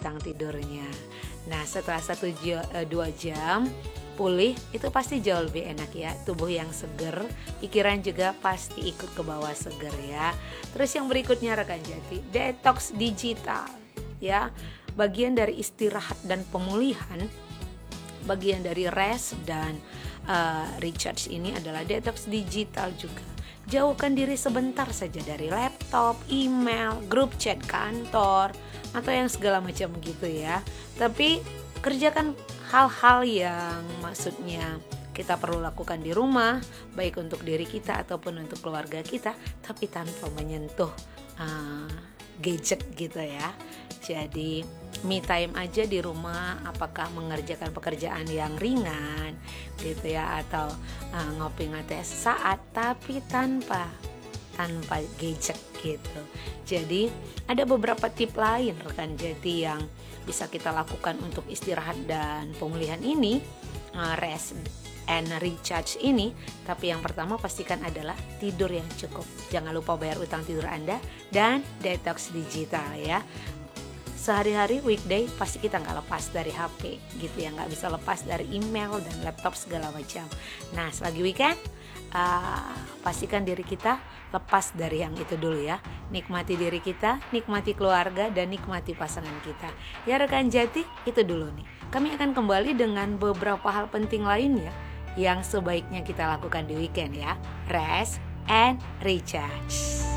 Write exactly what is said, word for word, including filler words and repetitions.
utang tidurnya. Nah setelah satu ja- eh, dua jam pulih itu pasti jauh lebih enak ya. Tubuh yang seger, pikiran juga pasti ikut ke bawah seger ya. Terus yang berikutnya rekan Jati, detox digital ya. Bagian dari istirahat dan pemulihan, bagian dari rest dan uh, recharge ini adalah detox digital juga. Jauhkan diri sebentar saja dari laptop, email, grup chat kantor, atau yang segala macam gitu ya. Tapi kerjakan hal-hal yang maksudnya kita perlu lakukan di rumah, baik untuk diri kita ataupun untuk keluarga kita, tapi tanpa menyentuh uh, gadget gitu ya. Jadi me time aja di rumah, apakah mengerjakan pekerjaan yang ringan gitu ya, atau uh, ngopi ngeteh sesaat, tapi tanpa tanpa gadget gitu. Jadi ada beberapa tip lain rekan Jati yang bisa kita lakukan untuk istirahat dan pemulihan ini, uh, rest and recharge ini. Tapi yang pertama pastikan adalah tidur yang cukup. Jangan lupa bayar utang tidur Anda dan detox digital ya. Sehari-hari weekday pasti kita nggak lepas dari H P gitu ya, nggak bisa lepas dari email dan laptop segala macam. Nah selagi weekend uh, pastikan diri kita lepas dari yang itu dulu ya. Nikmati diri kita, nikmati keluarga, dan nikmati pasangan kita. Ya rekan Jati, itu dulu nih. Kami akan kembali dengan beberapa hal penting lainnya yang sebaiknya kita lakukan di weekend ya. Rest and recharge.